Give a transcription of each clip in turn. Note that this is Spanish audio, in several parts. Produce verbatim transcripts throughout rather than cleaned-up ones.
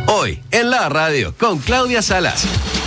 Hoy, en la radio, con Claudia Salas.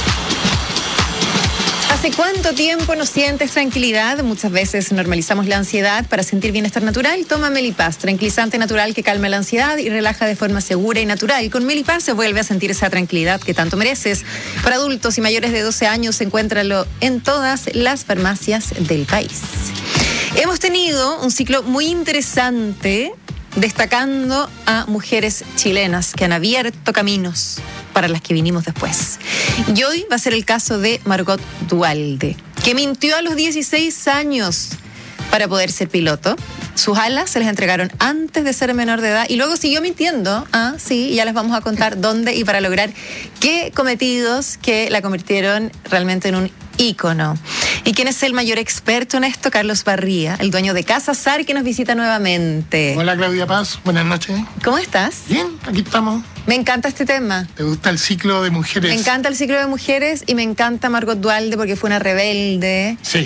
¿Hace cuánto tiempo no sientes tranquilidad? Muchas veces normalizamos la ansiedad para sentir bienestar natural. Toma Melipaz, tranquilizante natural que calma la ansiedad y relaja de forma segura y natural. Con Melipaz se vuelve a sentir esa tranquilidad que tanto mereces. Para adultos y mayores de doce años, encuéntralo en todas las farmacias del país. Hemos tenido un ciclo muy interesante destacando a mujeres chilenas que han abierto caminos para las que vinimos después. Y hoy va a ser el caso de Margot Duhalde, que mintió a los dieciséis años para poder ser piloto. Sus alas se les entregaron antes de ser menor de edad y luego siguió mintiendo. Ah, sí, y ya les vamos a contar dónde y para lograr qué cometidos que la convirtieron realmente en un ícono. ¿Y quién es el mayor experto en esto? Carlos Barría, el dueño de Casa Sar, que nos visita nuevamente. Hola, Claudia Paz, buenas noches. ¿Cómo estás? Bien, aquí estamos. Me encanta este tema. ¿Te gusta el ciclo de mujeres? Me encanta el ciclo de mujeres y me encanta Margot Duhalde porque fue una rebelde. Sí.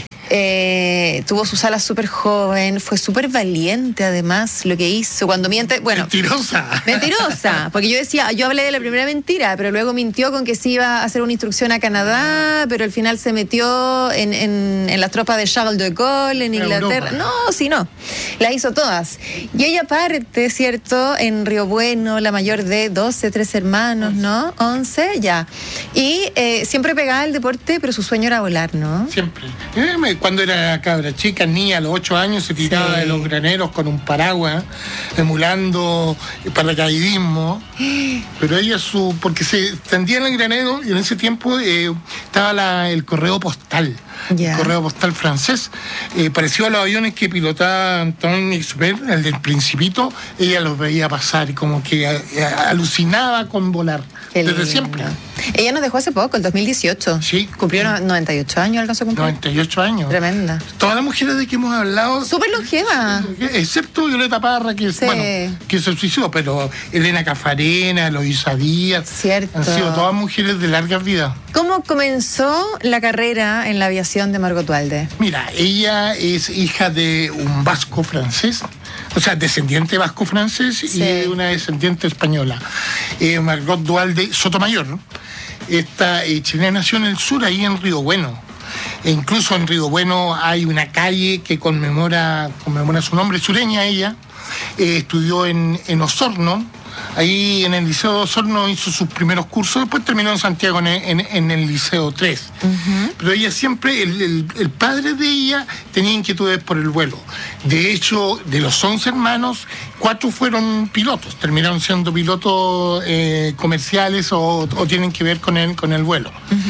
Eh, tuvo sus alas súper joven, fue súper valiente además lo que hizo cuando miente. Bueno, mentirosa. Mentirosa, porque yo decía, yo hablé de la primera mentira, pero luego mintió con que se iba a hacer una instrucción a Canadá, pero al final se metió en, en, en las tropas de Charles de Gaulle en Inglaterra. Europa. No, sí, no. Las hizo todas. Y ella parte, ¿cierto? En Río Bueno, la mayor de doce, tres hermanos, ¿no? once, ya. Y eh, siempre pegaba al deporte, pero su sueño era volar, ¿no? Siempre. Eh, me- Cuando era cabra chica, niña, a los ocho años, se tiraba Sí. de los graneros con un paraguas, emulando paracaidismo. Pero ella, su porque se tendía en el granero y en ese tiempo eh, estaba la- el correo postal. Ya. El correo postal francés. Eh, parecido a los aviones que pilotaba Antoine Exupéry, el del Principito, ella los veía pasar y como que eh, alucinaba con volar. Qué Desde lindo. siempre. Ella nos dejó hace poco, el dos mil dieciocho. Sí. Cumplió no- noventa y ocho años, alcanzó a cumplir. noventa y ocho años. Tremenda. Todas las mujeres de que hemos hablado, Súper longeva. excepto Violeta Parra, que, Sí. bueno, que se suicidó, pero Elena Cafarena, Eloísa Díaz, Cierto. han sido todas mujeres de larga vida. ¿Cómo comenzó la carrera en la aviación de Margot Duhalde? Mira, ella es hija de un vasco francés, o sea, descendiente vasco-francés Sí. y de una descendiente española. Eh, Margot Duhalde Sotomayor, ¿no? Esta eh, chilena nació en el sur, ahí en Río Bueno. E incluso en Río Bueno hay una calle que conmemora, conmemora su nombre, sureña ella. Eh, estudió en, en Osorno. Ahí en el Liceo de Osorno hizo sus primeros cursos, después terminó en Santiago en, en- en el Liceo tres. Pero ella siempre, el, el- el padre de ella tenía inquietudes por el vuelo. De hecho, de los once hermanos, cuatro fueron pilotos, terminaron siendo pilotos eh, comerciales o, o tienen que ver con el, con el vuelo.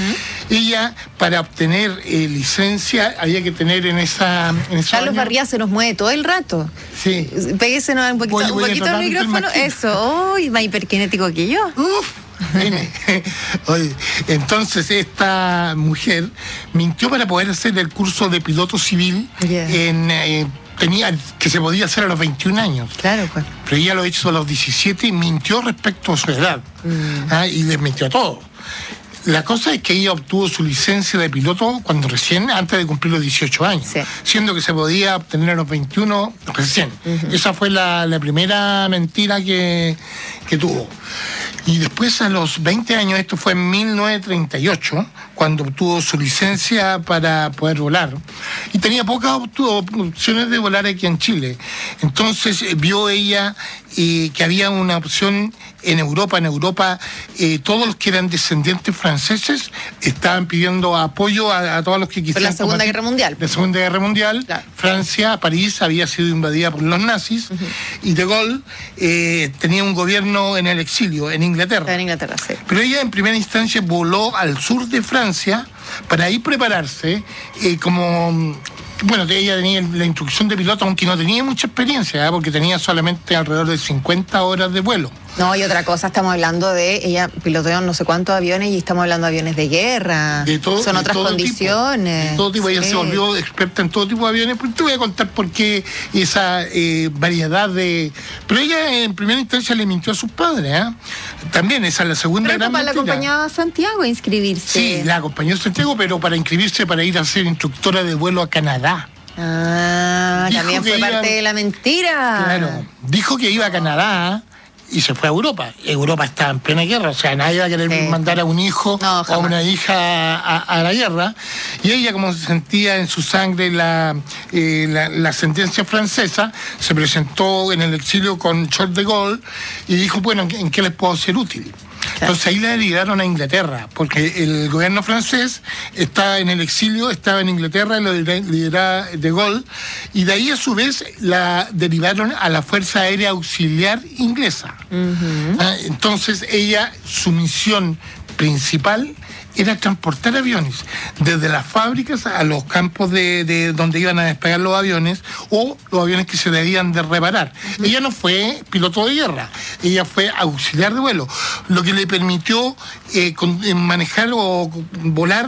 Ella, para obtener eh, licencia, había que tener en esa... En esos Carlos años- Barría se nos mueve todo el rato. Sí. Péguese un poquito, Voy- un voy a poquito al tratar de micrófono. ser más Eso. ¡Uy! Más hiperkinético que yo. Uf, nene. Oye, entonces esta mujer mintió para poder hacer el curso de piloto civil Yeah. en, eh, tenía, que se podía hacer a los veintiún años. Claro, pues. Pero ella lo hizo a los diecisiete y mintió respecto a su edad. Ah, y desmintió todo. La cosa es que ella obtuvo su licencia de piloto cuando recién, antes de cumplir los dieciocho años, Sí. siendo que se podía obtener a los veintiuno recién. Esa fue la, la primera mentira que, que tuvo. Y después a los veinte años, esto fue en mil novecientos treinta y ocho, cuando obtuvo su licencia para poder volar. Y tenía pocas optu- opciones de volar aquí en Chile. Entonces eh, vio ella eh, que había una opción en Europa. En Europa, eh, todos los que eran descendientes franceses estaban pidiendo apoyo a, a todos los que Por quisieran la Segunda combatir. Guerra Mundial. La Segunda Guerra Mundial, Claro. Francia, París había sido invadida por los nazis y De Gaulle eh, tenía un gobierno en el exilio, en Inglaterra. En Inglaterra, sí. Pero ella en primera instancia voló al sur de Francia para ahí prepararse eh, como... Bueno, ella tenía la instrucción de piloto, aunque no tenía mucha experiencia, ¿eh? Porque tenía solamente alrededor de cincuenta horas de vuelo. No, y otra cosa, estamos hablando de, ella piloteó no sé cuántos aviones y estamos hablando de aviones de guerra. De todo, Son de otras todo condiciones. Tipo, de todo tipo, ella Sí. se volvió experta en todo tipo de aviones. Pues te voy a contar por qué esa eh, variedad de... Pero ella en primera instancia le mintió a sus padres, ¿eh? También esa es la segunda Pero gran papá la mentira. acompañaba a Santiago a inscribirse. Sí, la acompañó a Santiago, pero para inscribirse para ir a ser instructora de vuelo a Canadá. Ah, Dijo también que fue iba- parte de la mentira. Claro. Dijo que iba a Canadá y se fue a Europa. Europa estaba en plena guerra, o sea, nadie iba a querer sí. mandar a un hijo no, o a una hija a, a la guerra. Y ella, como se sentía en su sangre la, eh, la, la sentencia francesa, se presentó en el exilio con Charles de Gaulle y dijo, bueno, ¿en qué les puedo ser útil? Entonces ahí la derivaron a Inglaterra, porque el gobierno francés estaba en el exilio, estaba en Inglaterra, lo lideraba de Gaulle, y de ahí a su vez la derivaron a la Fuerza Aérea Auxiliar Inglesa. Uh-huh. Ah, entonces ella, su misión principal era transportar aviones desde las fábricas a los campos de, de donde iban a despegar los aviones o los aviones que se debían de reparar. Uh-huh. Ella no fue piloto de guerra, ella fue auxiliar de vuelo, lo que le permitió eh, con, eh, manejar o volar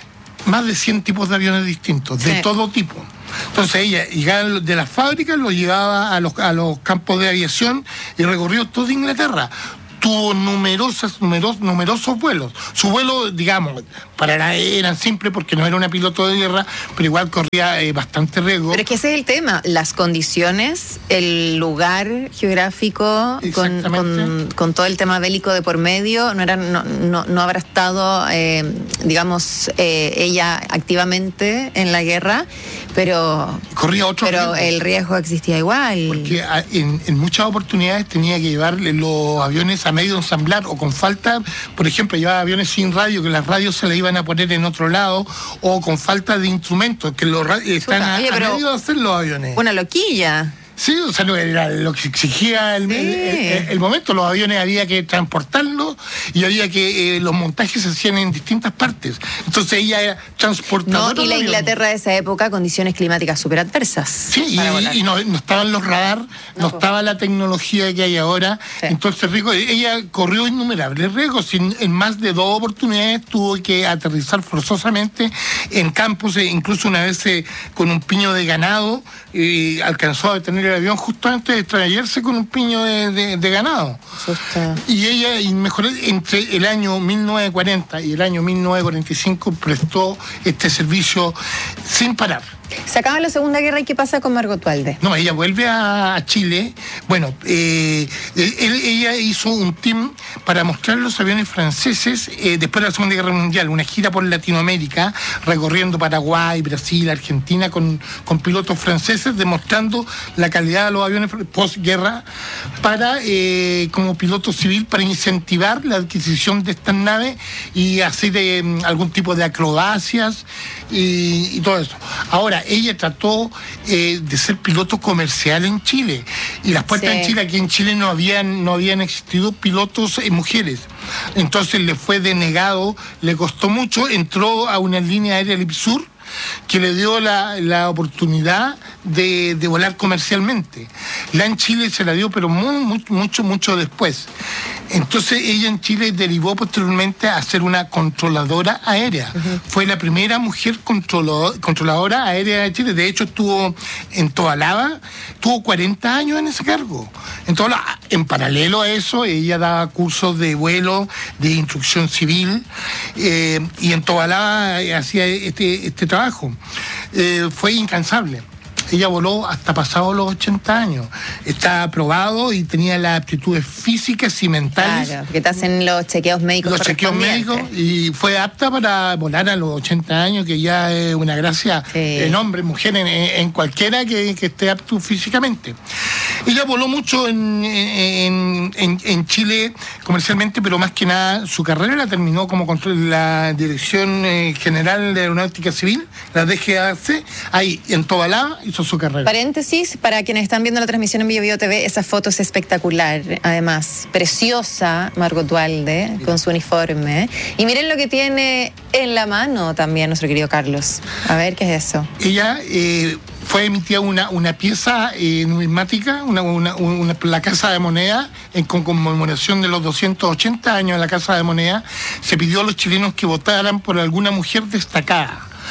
más de cien tipos de aviones distintos, sí. de todo tipo. Entonces ella llegaba de las fábricas, lo llevaba a los, a los campos de aviación y recorrió toda Inglaterra. Tuvo numerosas, numeros, numerosos vuelos. Su vuelo, digamos, para la eran simples porque no era una piloto de guerra, pero igual corría eh, bastante riesgo. Pero es que ese es el tema, las condiciones, el lugar geográfico, con, con, con todo el tema bélico de por medio, no eran, no, no, no habrá estado, eh, digamos, eh, ella activamente en la guerra, pero corría otro pero riesgo. El riesgo existía igual. Porque en, en muchas oportunidades tenía que llevarle los aviones a medio ensamblar o con falta, por ejemplo, llevaba aviones sin radio, que las radios se le iban a poner en otro lado, o con falta de instrumentos, que los están a, Oye, a medio de hacer los aviones. Una loquilla. Sí, o sea, no era lo que exigía el, sí. el, el, el momento. Los aviones había que transportarlos y había que eh, los montajes se hacían en distintas partes. Entonces ella era transportadora. No, y la Inglaterra de esa época, condiciones climáticas súper adversas. Sí, y, y no, no estaban los radar, no, no estaba la tecnología que hay ahora. Sí. Entonces, rico, ella corrió innumerables riesgos. En, en más de dos oportunidades tuvo que aterrizar forzosamente en campos, incluso una vez eh, con un piño de ganado, y alcanzó a detener el avión justo antes de estrellarse con un piño de, de, de ganado. Está... Y ella, y mejor, entre el año mil novecientos cuarenta y el año mil novecientos cuarenta y cinco prestó este servicio sin parar. Se acaba la Segunda Guerra y ¿qué pasa con Margot Walde? No, ella vuelve a, a Chile. Bueno, eh, él, ella hizo un team para mostrar los aviones franceses eh, después de la Segunda Guerra Mundial, una gira por Latinoamérica, recorriendo Paraguay, Brasil, Argentina, con, con pilotos franceses, demostrando la calidad de los aviones postguerra para, eh, como piloto civil, para incentivar la adquisición de estas naves y hacer eh, algún tipo de acrobacias y, y todo eso. Ahora, ella trató eh, de ser piloto comercial en Chile y las puertas sí. en Chile, aquí en Chile no habían, no habían existido pilotos eh, mujeres, entonces le fue denegado, le costó mucho, entró a una línea aérea Lipsur que le dio la, la oportunidad de, de volar comercialmente. La en Chile se la dio, pero muy, muy, mucho, mucho después. Entonces ella en Chile derivó posteriormente a ser una controladora aérea. Uh-huh. Fue la primera mujer controlado, controladora aérea de Chile. De hecho, estuvo en Tobalaba, tuvo cuarenta años en ese cargo. Entonces, en paralelo a eso, ella daba cursos de vuelo, de instrucción civil, eh, y en Tobalaba hacía este, este trabajo. Eh, fue incansable. Ella voló hasta pasados los ochenta años. Está aprobado y tenía las aptitudes físicas y mentales. Claro, que te hacen los chequeos médicos. Los chequeos médicos, y fue apta para volar a los ochenta años, que ya es una gracia sí. en hombre, mujer, en, en cualquiera que, que esté apto físicamente. Ella voló mucho en, en, en, en Chile comercialmente, pero más que nada su carrera la terminó como control la Dirección General de Aeronáutica Civil, la D G A C, ahí en Tobalaba hizo su carrera. Paréntesis, para quienes están viendo la transmisión en Bio Bio T V, esa foto es espectacular, además, preciosa Margot Walde con su uniforme. Y miren lo que tiene en la mano también nuestro querido Carlos. A ver, ¿qué es eso? Ella eh, fue emitida una, una pieza eh, numismática, una, una, una, la Casa de Moneda, en con conmemoración de los doscientos ochenta años de la Casa de Moneda. Se pidió a los chilenos que votaran por alguna mujer destacada.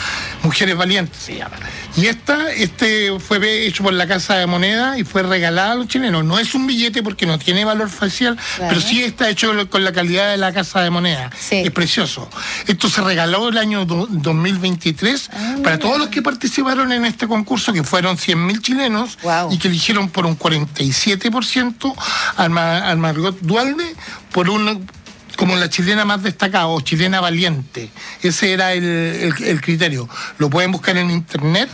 Mujeres Valientes se llama. Y esta, este fue hecho por la Casa de Moneda y fue regalada a los chilenos. No es un billete porque no tiene valor facial, claro, pero sí está hecho con la calidad de la Casa de Moneda. Sí. Es precioso. Esto se regaló el año do, dos mil veintitrés ah, para todos los que participaron en este concurso, que fueron cien mil chilenos, wow, y que eligieron por un cuarenta y siete por ciento al, al Margot Duhalde por un... como la chilena más destacada o chilena valiente. Ese era el, el, el criterio. Lo pueden buscar en internet,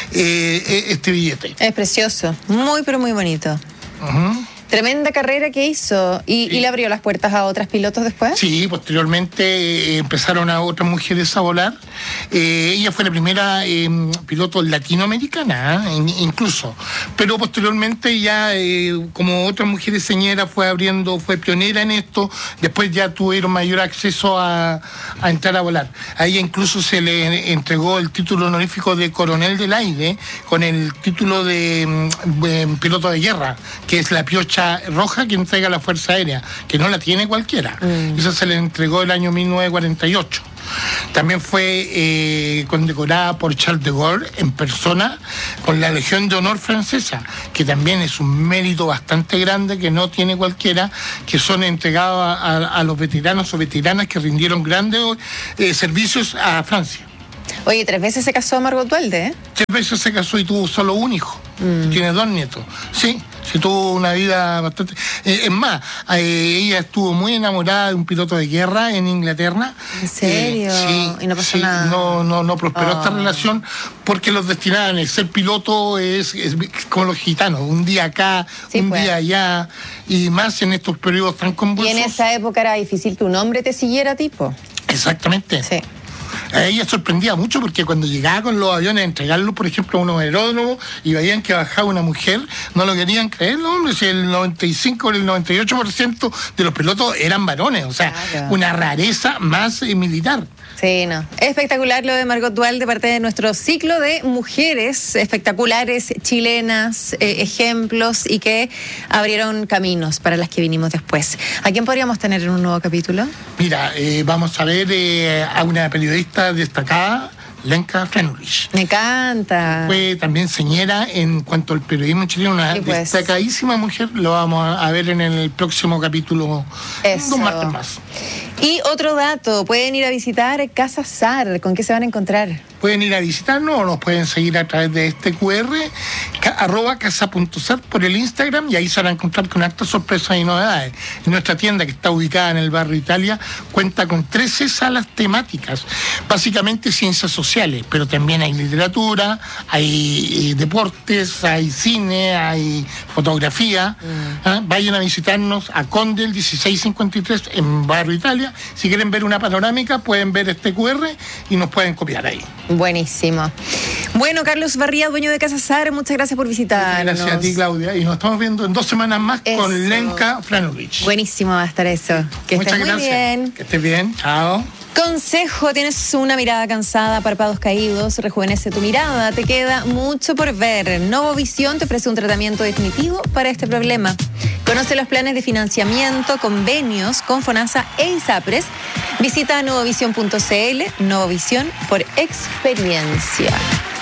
eh, este billete. Es precioso, muy pero muy bonito. Uh-huh. Tremenda carrera que hizo. ¿Y, sí. ¿Y le abrió las puertas a otras pilotos después? Sí, posteriormente eh, empezaron a otras mujeres a volar. Eh, ella fue la primera eh, piloto latinoamericana, ¿eh? incluso. Pero posteriormente ya, eh, como otras mujeres señeras, fue abriendo, fue pionera en esto. Después ya tuvieron mayor acceso a, a entrar a volar. A ella incluso se le entregó el título honorífico de coronel del aire, con el título de, de piloto de guerra, que es la piocha roja que entrega la Fuerza Aérea, que no la tiene cualquiera. Mm. Eso se le entregó el año mil novecientos cuarenta y ocho. También fue eh, condecorada por Charles de Gaulle en persona con la Legión de Honor francesa, que también es un mérito bastante grande que no tiene cualquiera, que son entregados a, a, a los veteranos o veteranas que rindieron grandes eh, servicios a Francia. Oye, tres veces se casó Margot Duhalde, ¿eh? Tres veces se casó y tuvo solo un hijo. Mm. Tiene dos nietos. Sí, sí tuvo una vida bastante... Eh, es más, eh, ella estuvo muy enamorada de un piloto de guerra en Inglaterra. ¿En serio? Eh, sí, y no pasó sí, nada. No, no, no prosperó oh. esta relación porque los destinaban. El ser piloto es, es como los gitanos, un día acá, sí, un pues. día allá, y más en estos periodos tan convulsos. Y en esa época era difícil que un hombre te siguiera, tipo. Exactamente. Sí. A ella sorprendía mucho porque cuando llegaba con los aviones a entregarlos, por ejemplo, a unos aeródromos y veían que bajaba una mujer, no lo querían creer los hombres. Si el noventa y cinco o el noventa y ocho por ciento de los pilotos eran varones, o sea, claro, una rareza más eh, militar. Sí, no. Espectacular lo de Margot Duhalde, parte de nuestro ciclo de mujeres espectaculares, chilenas, eh, ejemplos y que abrieron caminos para las que vinimos después. ¿A quién podríamos tener en un nuevo capítulo? Mira, eh, vamos a ver eh, a una periodista destacada, Lenka Frenrich. Me encanta. Fue también señera en cuanto al periodismo chileno, una sí, pues. destacadísima mujer. Lo vamos a ver en el próximo capítulo, Eso. un martes más. Y otro dato, pueden ir a visitar Casa Sar. ¿Con qué se van a encontrar? Pueden ir a visitarnos o nos pueden seguir a través de este cu erre, ca, arroba casa.sar por el Instagram, y ahí se van a encontrar con hartas sorpresas y novedades. En nuestra tienda, que está ubicada en el barrio Italia, cuenta con trece salas temáticas, básicamente ciencias sociales, pero también hay literatura, hay eh, deportes, hay cine, hay fotografía. Mm. ¿Ah? Vayan a visitarnos a Condel dieciséis cincuenta y tres en barrio Italia. Si quieren ver una panorámica, pueden ver este cu erre y nos pueden copiar ahí. Buenísimo. Bueno, Carlos Barría, dueño de Casa Sar, muchas gracias por visitarnos. Gracias a ti, Claudia. Y nos estamos viendo en dos semanas más eso. Con Lenka Frenrich. Buenísimo va a estar eso. Que muchas estés muy gracias. bien. Que estés bien. Chao. Consejo, tienes una mirada cansada, párpados caídos, rejuvenece tu mirada, te queda mucho por ver. Novovisión te ofrece un tratamiento definitivo para este problema. Conoce los planes de financiamiento, convenios con FONASA e ISAPRES. Visita novovisión punto cl, Novovisión por experiencia.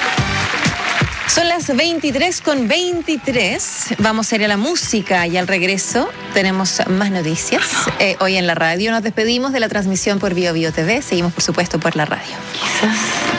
Son las veintitrés con veintitrés. Vamos a ir a la música y al regreso tenemos más noticias. Eh, hoy en la radio nos despedimos de la transmisión por Bio Bio T V. Seguimos, por supuesto, por la radio. Quizás.